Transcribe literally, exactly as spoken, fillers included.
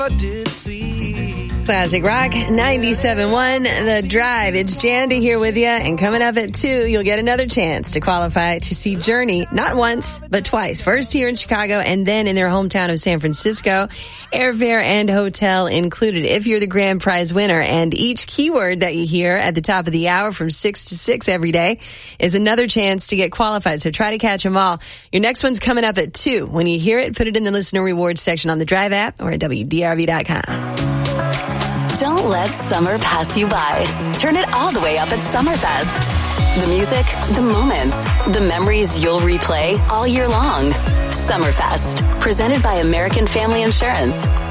did see. Classic Rock ninety-seven point one, The Drive. It's Jandy here with you, and coming up at two, you'll get another chance to qualify to see Journey, not once, but twice. First here in Chicago, and then in their hometown of San Francisco. Airfare and hotel included if you're the grand prize winner. And each keyword that you hear at the top of the hour from six to six every day is another chance to get qualified. So try to catch them all. Your next one's coming up at two. When you hear it, put it in the listener rewards section on the Drive app or at W D R V dot com. Don't let summer pass you by. Turn it all the way up at Summerfest. The music, the moments, the memories you'll replay all year long. Summerfest, presented by American Family Insurance.